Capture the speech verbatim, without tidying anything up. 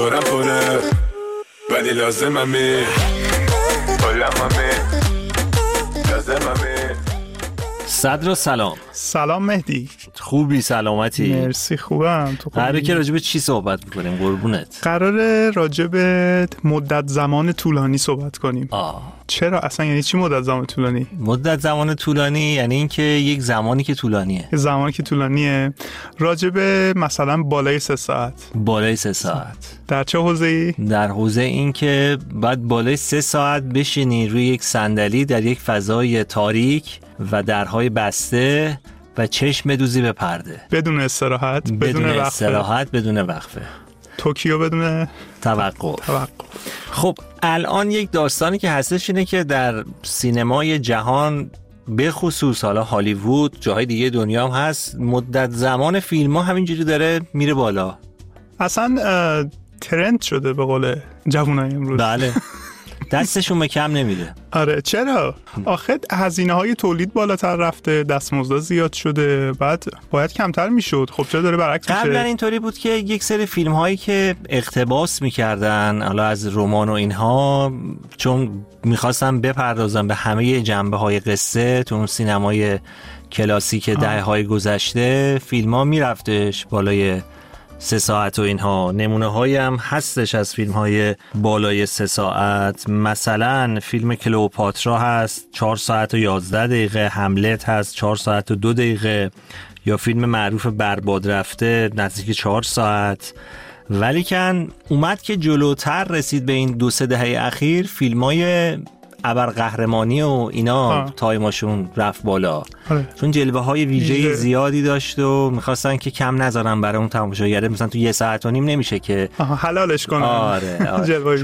دورم پره ولی لازممی کلممی لازممی. صدر و سلام. سلام مهدی. خوبی؟ سلامتی؟ مرسی خوبم. تو خوبی؟ قراره که راجب چی صحبت میکنیم قربونت؟ قراره راجب مدت زمان طولانی صحبت کنیم. آه. چرا اصلا یعنی چی مدت زمان طولانی؟ مدت زمان طولانی یعنی اینکه یک زمانی که طولانیه. زمانی که طولانیه راجب مثلا بالای سه ساعت. بالای سه ساعت. در چه حوزه‌ای؟ در حوزه این که بعد بالای سه ساعت بشینی روی یک صندلی در یک فضای تاریک و درهای بسته و چشم بدوزی به پرده بدون استراحت، بدون, بدون وقفه. استراحت، بدون وقفه. توکیو بدون توقف. توقف. خب الان یک داستانی که هستش اینه که در سینمای جهان به خصوص حالا هالیوود، جاهای دیگه دنیا هم هست، مدت زمان فیلم ها همینجوری داره میره بالا. اصلا ترند شده به قول جوانای امروز. بله. دستشون به کم نمیده. آره چرا؟ آخه هزینه‌های تولید بالاتر رفته، دستمزد زیاد شده، بعد باید کمتر میشد. خب چرا داره برعکس میشه؟ قبلا اینطوری بود که یک سری فیلم هایی که اقتباس میکردن حالا از رمان و اینها، چون میخواستن بپردازن به همه جنبه های قصه تو اون سینمای کلاسیک دهه های گذشته، فیلم ها میرفتش بالای سه ساعت و اینها. نمونه هایی هم هستش از فیلم های بالای سه ساعت، مثلا فیلم کلئوپاترا هست چهار ساعت و یازده دقیقه، هملت هست چهار ساعت و دو دقیقه، یا فیلم معروف برباد رفته نزدیک چهار ساعت. ولیکن اومد که جلوتر رسید به این دو سه دهه اخیر، فیلم های ابرقهرمانی و اینا آه. تایماشون رفت بالا آه. چون جلوه های ویژه زیادی داشت و میخواستن که کم نذارن برای اون تماشاگر. مثلا تو یه ساعت و نیم نمیشه که حلالش کنن. آره, آره. چون